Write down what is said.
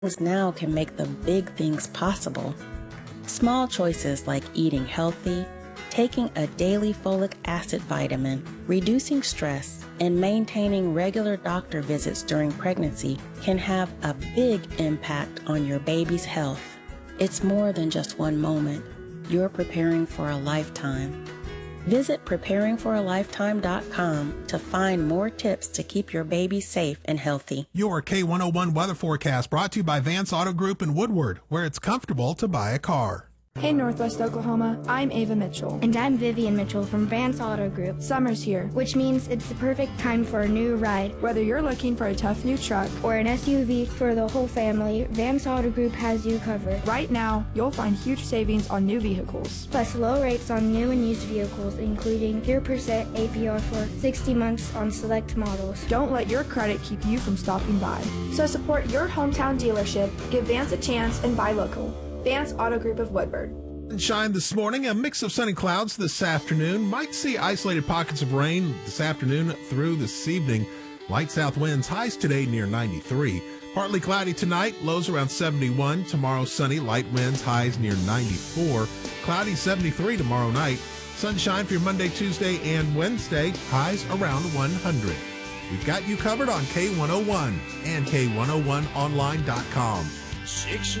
now can make the big things possible. Small choices like eating healthy, taking a daily folic acid vitamin, reducing stress, and maintaining regular doctor visits during pregnancy can have a big impact on your baby's health. It's more than just one moment. You're preparing for a lifetime. Visit preparingforalifetime.com to find more tips to keep your baby safe and healthy. Your K101 weather forecast brought to you by Vance Auto Group in Woodward, where it's comfortable to buy a car. Hey Northwest Oklahoma, I'm Ava Mitchell. And I'm Vivian Mitchell from Vance Auto Group. Summer's here, which means it's the perfect time for a new ride. Whether you're looking for a tough new truck or an SUV for the whole family, Vance Auto Group has you covered. Right now, you'll find huge savings on new vehicles. Plus low rates on new and used vehicles, including 0% APR for 60 months on select models. Don't let your credit keep you from stopping by. So support your hometown dealership, give Vance a chance, and buy local. Vance Auto Group of Woodward. Sunshine this morning, a mix of sunny clouds this afternoon. Might see isolated pockets of rain this afternoon through this evening. Light south winds, highs today near 93. Partly cloudy tonight, lows around 71. Tomorrow sunny, light winds, highs near 94. Cloudy 73 tomorrow night. Sunshine for your Monday, Tuesday, and Wednesday, highs around 100. We've got you covered on K101 and K101online.com.